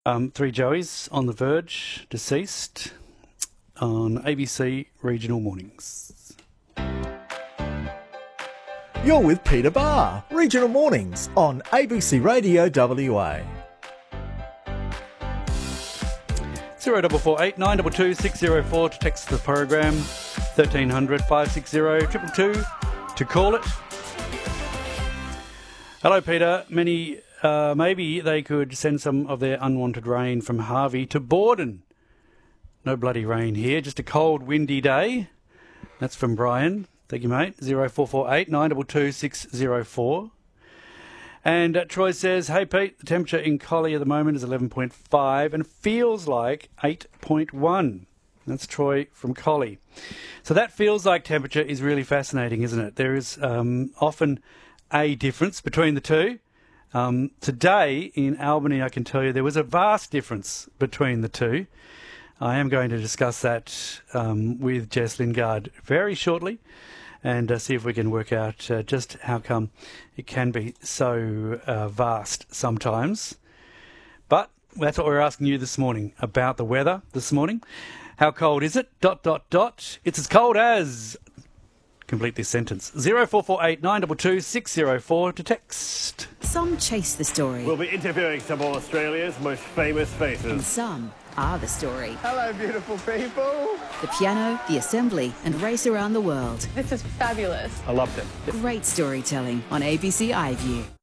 Three Joeys on the verge, deceased, on ABC Regional Mornings. You're with Peter Barr, Regional Mornings on ABC Radio WA. 0448 922 604 to text the program, 1300 560 222 to call it. Hello, Peter. Maybe they could send some of their unwanted rain from Harvey to Borden. No bloody rain here, just a cold, windy day. That's from Brian. Thank you, mate. 0448 922 604. And Troy says, hey, Pete, the temperature in Collie at the moment is 11.5 and feels like 8.1. That's Troy from Collie. So that feels like temperature is really fascinating, isn't it? There is often a difference between the two. Today in Albany, I can tell you there was a vast difference between the two. I am going to discuss that with Jess Lingard very shortly and see if we can work out just how come it can be so vast sometimes. But that's what we're asking you this morning about the weather this morning. How cold is it? ... It's as cold as... Complete this sentence. 0448 922 604 to text. Some chase the story. We'll be interviewing some of Australia's most famous faces. And some are the story. Hello, beautiful people. The piano, the assembly, and race around the world. This is fabulous. I loved it. Great storytelling on ABC iView.